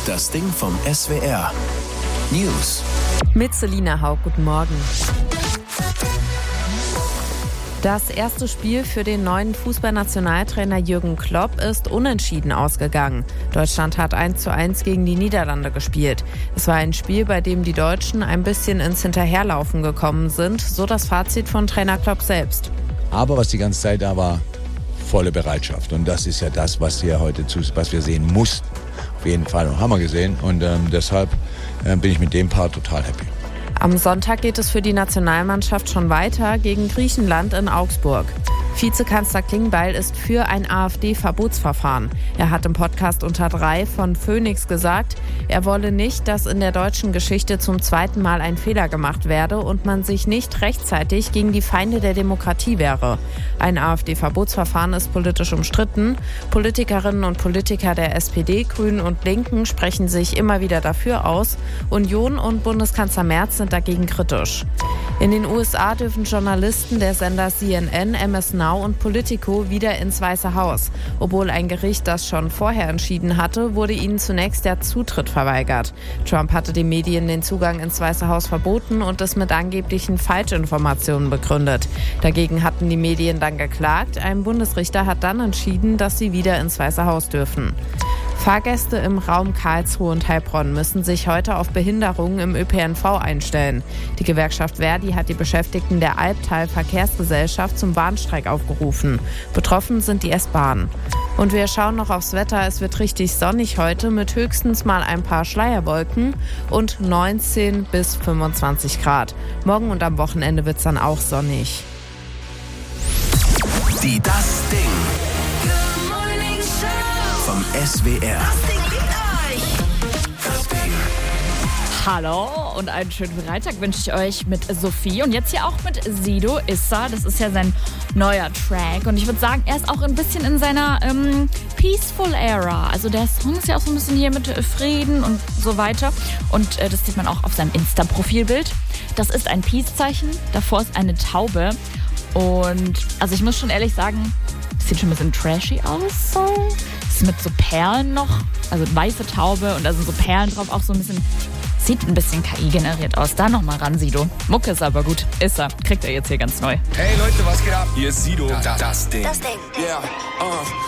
Das Ding vom SWR. News. Mit Selina Haug, guten Morgen. Das erste Spiel für den neuen Fußballnationaltrainer Jürgen Klopp ist unentschieden ausgegangen. Deutschland hat 1:1 gegen die Niederlande gespielt. Es war ein Spiel, bei dem die Deutschen ein bisschen ins Hinterherlaufen gekommen sind, so das Fazit von Trainer Klopp selbst. Aber was die ganze Zeit da war, volle Bereitschaft. Und das ist ja das, was wir sehen mussten. Auf jeden Fall haben wir gesehen. Und deshalb bin ich mit dem Part total happy. Am Sonntag geht es für die Nationalmannschaft schon weiter gegen Griechenland in Augsburg. Vizekanzler Klingbeil ist für ein AfD-Verbotsverfahren. Er hat im Podcast Unter 3 von Phoenix gesagt, er wolle nicht, dass in der deutschen Geschichte zum zweiten Mal ein Fehler gemacht werde und man sich nicht rechtzeitig gegen die Feinde der Demokratie wehre. Ein AfD-Verbotsverfahren ist politisch umstritten. Politikerinnen und Politiker der SPD, Grünen und Linken sprechen sich immer wieder dafür aus. Union und Bundeskanzler Merz sind dagegen kritisch. In den USA dürfen Journalisten der Sender CNN, MS Now und Politico wieder ins Weiße Haus. Obwohl ein Gericht das schon vorher entschieden hatte, wurde ihnen zunächst der Zutritt verweigert. Trump hatte den Medien den Zugang ins Weiße Haus verboten und es mit angeblichen Falschinformationen begründet. Dagegen hatten die Medien dann geklagt. Ein Bundesrichter hat dann entschieden, dass sie wieder ins Weiße Haus dürfen. Fahrgäste im Raum Karlsruhe und Heilbronn müssen sich heute auf Behinderungen im ÖPNV einstellen. Die Gewerkschaft Verdi hat die Beschäftigten der Albtal Verkehrsgesellschaft zum Warnstreik aufgerufen. Betroffen sind die S-Bahnen. Und wir schauen noch aufs Wetter. Es wird richtig sonnig heute mit höchstens mal ein paar Schleierwolken und 19 bis 25 Grad. Morgen und am Wochenende wird es dann auch sonnig. Das Ding vom SWR. Das Ding. Hallo und einen schönen Freitag wünsche ich euch mit Sophie und jetzt hier auch mit Sido Issa. Das ist ja sein neuer Track und ich würde sagen, er ist auch ein bisschen in seiner Peaceful Era. Also der Song ist ja auch so ein bisschen hier mit Frieden und so weiter und das sieht man auch auf seinem Insta-Profilbild. Das ist ein Peace-Zeichen, davor ist eine Taube und also ich muss schon ehrlich sagen, das sieht schon ein bisschen trashy aus. So. Das ist mit so Perlen noch, also weiße Taube und da sind so Perlen drauf, auch so ein bisschen, sieht ein bisschen KI generiert aus. Da nochmal ran, Sido. Mucke ist aber gut. Ist er. Kriegt er jetzt hier ganz neu. Hey Leute, was geht ab? Hier ist Sido. Das Ding. Yeah.